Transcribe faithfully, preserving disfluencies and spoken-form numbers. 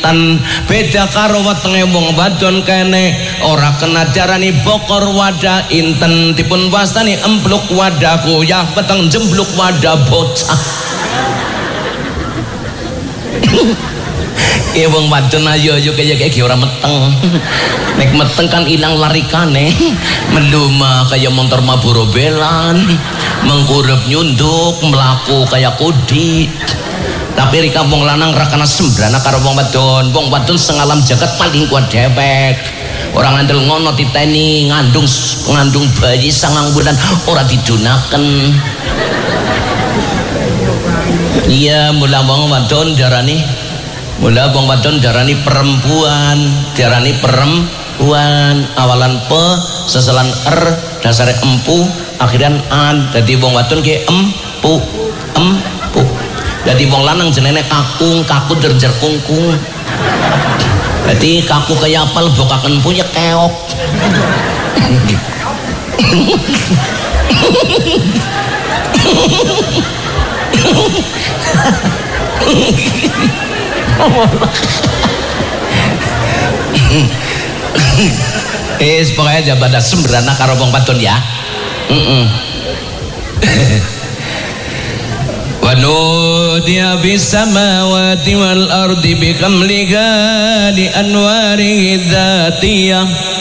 inten. Beda karo wetenge wong wadon kene ora kena diarani bokor wadah inten, dipun wastani empluk wadah goyah peteng jembluk wadah bocah. Ya wong wadon ayo-ayo kaya kaya ora meteng. Nek meteng kan ilang larikane. Meluma kaya motor Marlboro belan, mengkurep nyunduk, melaku kaya kudi. Tapi rika wong lanang ra kana sembrana karo wong wadon. Wong wadon sengalam jagat paling kuat dewek. Orang ngandel ngono titeni ngandung ngandung bayi sangang bulan ora didunaken. Iya mula wong wadon darani mula wong wadon darani perempuan, darani perempuan. Awalan pe, seselan er, dasare empu, akhiran an. Dadi wong wadon ki empu, empu. Dadi wong lanang jenenge kakung, kakung derjer kungkung. Dadi kaku kaya apel bokaken punya keok. Eh pokoknya aja pada sembrana karo wong wadon ya. Heeh. Wa nudiya bis samawati wal ardi bi kamliha li anwarihi dzatiyah